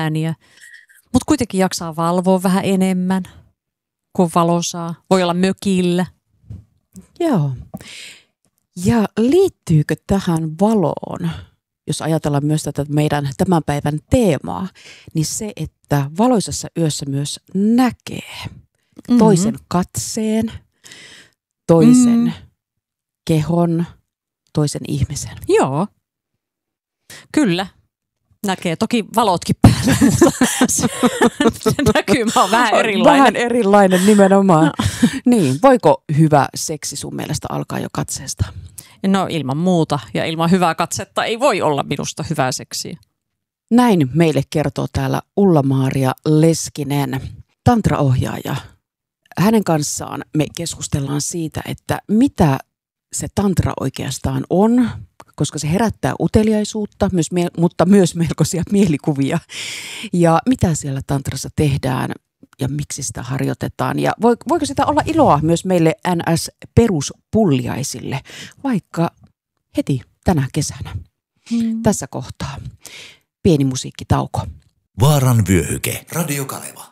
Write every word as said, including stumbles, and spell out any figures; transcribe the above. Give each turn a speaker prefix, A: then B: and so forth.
A: ääniä. Mutta kuitenkin jaksaa valvoa vähän enemmän, kun valosaa. Voi olla mökillä.
B: Joo. Ja liittyykö tähän valoon, jos ajatellaan myös tätä meidän tämän päivän teemaa, niin se, että valoisessa yössä myös näkee mm-hmm. toisen katseen, toisen mm. kehon, toisen ihmisen.
A: Joo, kyllä. Näkee toki valotkin päällä, mutta se, se näkymä on vähän erilainen.
B: Vähän erilainen nimenomaan. No. Niin, voiko hyvä seksi sun mielestä alkaa jo katseesta?
A: No ilman muuta ja ilman hyvää katsetta ei voi olla minusta hyvää seksiä.
B: Näin meille kertoo täällä Ulla-Maaria Leskinen, tantraohjaaja. Hänen kanssaan me keskustellaan siitä, että mitä se tantra oikeastaan on, koska se herättää uteliaisuutta, myös, mutta myös melkoisia mielikuvia. Ja mitä siellä tantrassa tehdään ja miksi sitä harjoitetaan. Ja voiko sitä olla iloa myös meille N S-peruspulliaisille, vaikka heti tänä kesänä. Hmm. Tässä kohtaa pieni musiikkitauko.
C: Vaaran vyöhyke. Radio Kaleva.